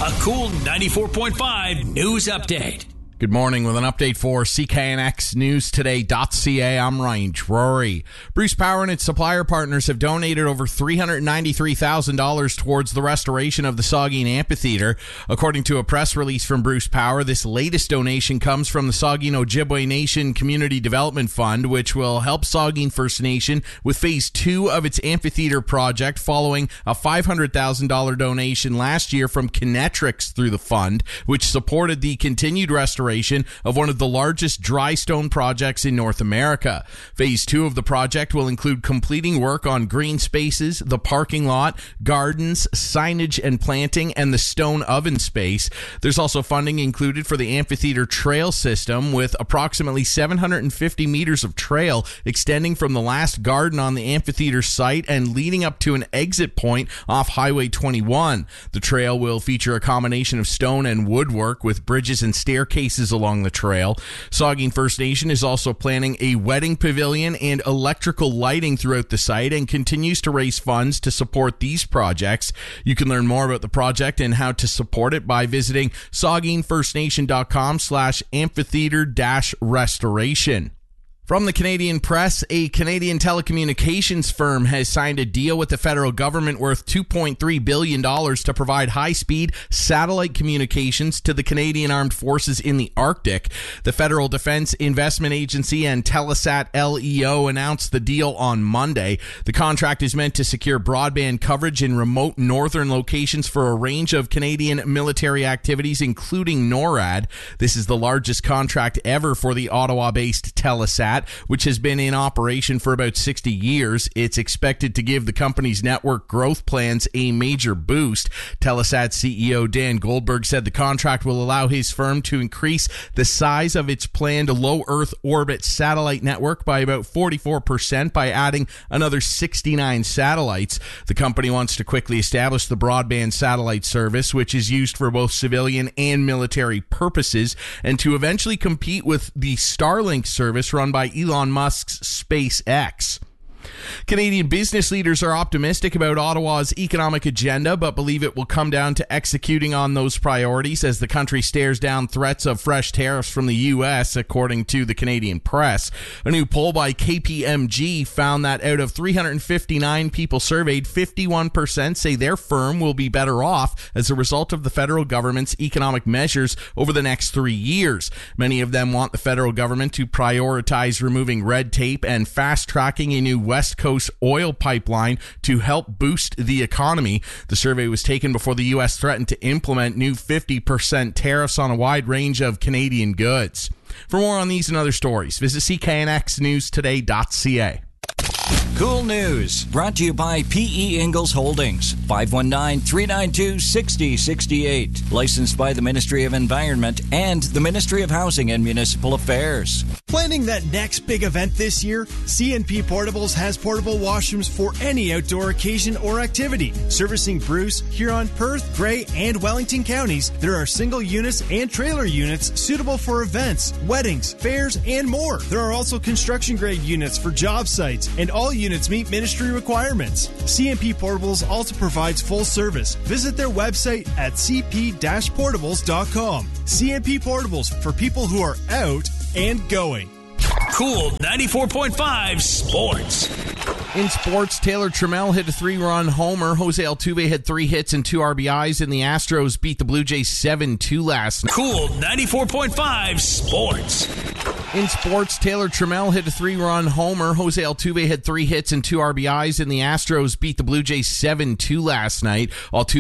A Cool 94.5 news update. Good morning with an update for CKNXNewsToday.ca. I'm Ryan Drury. Bruce Power and its supplier partners have donated over $393,000 towards the restoration of the Saugeen Amphitheater. According to a press release from Bruce Power, this latest donation comes from the Saugeen Ojibwe Nation Community Development Fund, which will help Saugeen First Nation with Phase 2 of its amphitheater project following a $500,000 donation last year from Kinetrix through the fund, which supported the continued restoration of one of the largest dry stone projects in North America. Phase 2 of the project will include completing work on green spaces, the parking lot, gardens, signage and planting, and the stone oven space. There's also funding included for the amphitheater trail system, with approximately 750 meters of trail extending from the last garden on the amphitheater site and leading up to an exit point off Highway 21. The trail will feature a combination of stone and woodwork with bridges and staircases along the trail. Saugeen First Nation is also planning a wedding pavilion and electrical lighting throughout the site and continues to raise funds to support these projects. You can learn more about the project and how to support it by visiting saugeenfirstnation.com/amphitheater-restoration. From the Canadian Press, a Canadian telecommunications firm has signed a deal with the federal government worth $2.3 billion to provide high-speed satellite communications to the Canadian Armed Forces in the Arctic. The Federal Defense Investment Agency and Telesat LEO announced the deal on Monday. The contract is meant to secure broadband coverage in remote northern locations for a range of Canadian military activities, including NORAD. This is the largest contract ever for the Ottawa-based Telesat, which has been in operation for about 60 years. It's expected to give the company's network growth plans a major boost. Telesat CEO Dan Goldberg said the contract will allow his firm to increase the size of its planned low Earth orbit satellite network by about 44% by adding another 69 satellites. The company wants to quickly establish the broadband satellite service, which is used for both civilian and military purposes, and to eventually compete with the Starlink service run by Elon Musk's SpaceX. Canadian business leaders are optimistic about Ottawa's economic agenda, but believe it will come down to executing on those priorities as the country stares down threats of fresh tariffs from the U.S., according to the Canadian Press. A new poll by KPMG found that out of 359 people surveyed, 51% say their firm will be better off as a result of the federal government's economic measures over the next 3 years. Many of them want the federal government to prioritize removing red tape and fast-tracking a new West Coast oil pipeline to help boost the economy. The survey was taken before the U.S. threatened to implement new 50% tariffs on a wide range of Canadian goods. For more on these and other stories, visit CKNXNewsToday.ca. Cool News, brought to you by P.E. Ingalls Holdings, 519-392-6068. Licensed by the Ministry of Environment and the Ministry of Housing and Municipal Affairs. Planning that next big event this year? CNP Portables has portable washrooms for any outdoor occasion or activity. Servicing Bruce, Huron, Perth, Grey, and Wellington counties, there are single units and trailer units suitable for events, weddings, fairs, and more. There are also construction-grade units for job sites, and all units meet ministry requirements. CNP Portables also provides full service. Visit their website at cp-portables.com. CNP Portables, for people who are out and going. Cool 94.5 Sports. In sports, Taylor Trammell hit a 3-run homer. Jose Altuve had 3 hits and 2 RBIs, and the Astros beat the Blue Jays 7-2 last night. Cool 94.5 Sports. In sports, Taylor Trammell hit a 3-run homer. Jose Altuve had 3 hits and 2 RBIs, and the Astros beat the Blue Jays 7-2 last night. Altuve